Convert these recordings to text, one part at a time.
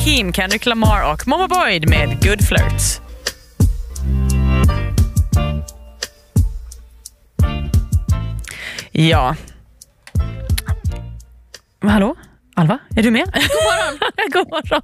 Hakeem, Kendrick Lamar och Momo Boyd med Good Flirts. Ja. Hallå? Alva, är du med? God morgon. God morgon.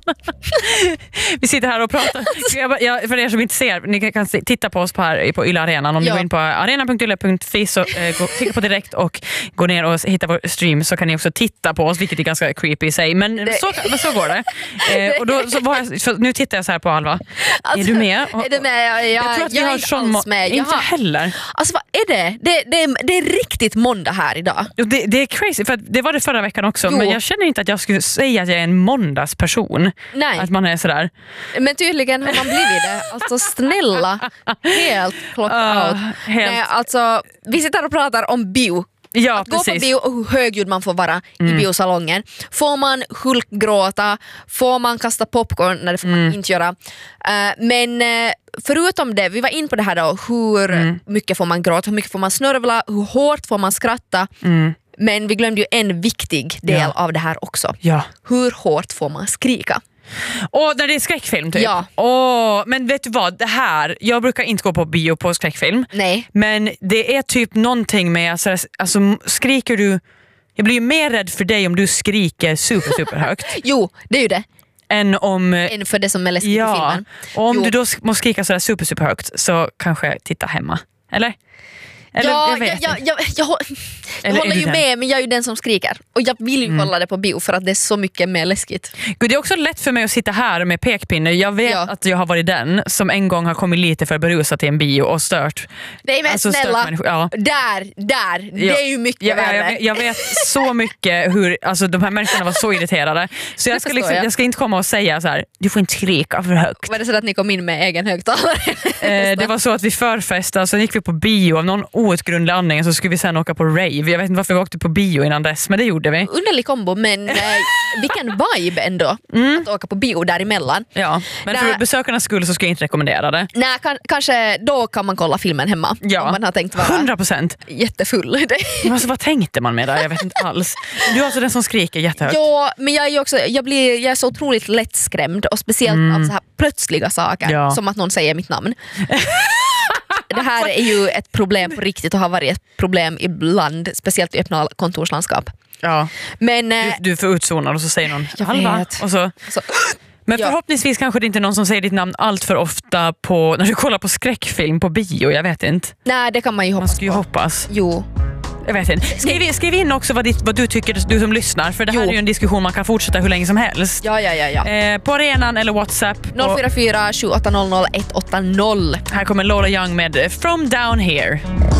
Vi sitter här och pratar. För er som inte ser, ni kan titta på oss på Yle Arenan. Om ni går in på arena.yle.fi så klicka på direkt och gå ner och hitta vår stream, så kan ni också titta på oss, vilket är ganska creepy i sig. Men så går det. Och då, nu tittar jag så här på Alva. Alltså, är du med? Är du med? Jag tror att vi har sån med. Inte heller. Alltså vad är det? Det är riktigt måndag här idag. Det är crazy, för det var det förra veckan också. Men jag känner inte att jag skulle säga att jag är en måndagsperson. Nej. Att man är sådär. Men tydligen har man blivit det. Alltså snälla. Helt clock out. Nej, alltså, vi sitter och pratar om bio. Ja, att gå på bio och hur högljudd man får vara i biosalongen. Får man hulkgråta? Får man kasta popcorn? Nej, det får man inte göra. Men förutom det, vi var in på det här då. Hur mycket får man gråta? Hur mycket får man snörvla? Hur hårt får man skratta? Men vi glömde ju en viktig del av det här också. Ja. Hur hårt får man skrika? Och när det är skräckfilm typ. Ja. Men vet du vad, det här, jag brukar inte gå på bio på skräckfilm. Nej. Men det är typ någonting med alltså skriker du, jag blir ju mer rädd för dig om du skriker super högt. Jo, det är ju det. Än för det som är läskigt i filmen. Och om du då måste skrika sådär super högt, så kanske titta hemma. Eller jag håller ju med, men jag är ju den som skriker. Och jag vill ju hålla det på bio för att det är så mycket mer läskigt. Gud, det är också lätt för mig att sitta här med pekpinne. Jag vet att jag har varit den som en gång har kommit lite för berusad till en bio och stört. Nej men snälla, där, det är ju mycket värre. Jag vet så mycket hur alltså, de här människorna var så irriterade. Så jag ska inte komma och säga så här: du får inte skrika för högt. Var det så att ni kom in med egen högtalare? Det var så att vi förfestade, så gick vi på bio av någon outgrundlig anledning, så skulle vi sen åka på rave. Jag vet inte varför vi åkte på bio innan dess, men det gjorde vi. Underlig kombo, men vilken vibe ändå att åka på bio däremellan. Ja, men för besökarnas skull så skulle jag inte rekommendera det. Nej, kanske då kan man kolla filmen hemma. Ja, om man har tänkt vara 100% jättefull. Men alltså, vad tänkte man med det? Jag vet inte alls. Du är alltså den som skriker jättehögt. Ja, men jag är så otroligt lättskrämd, och speciellt av så här plötsliga saker, som att någon säger mitt namn. Det här är ju ett problem på riktigt och har varit ett problem ibland, speciellt i öppna kontorslandskap. Ja. Men du får utzonad och så säger någon Alva och så. Men förhoppningsvis kanske det inte är någon som säger ditt namn allt för ofta när du kollar på skräckfilm på bio, jag vet inte. Nej, det kan man ju hoppas. Man ska ju hoppas. Jo. Jag vet inte. Skriv in också vad du tycker, du som lyssnar, för det här är ju en diskussion man kan fortsätta hur länge som helst. Ja. På arenan eller WhatsApp 044 7800 180. Här kommer Lola Young med From Down Here.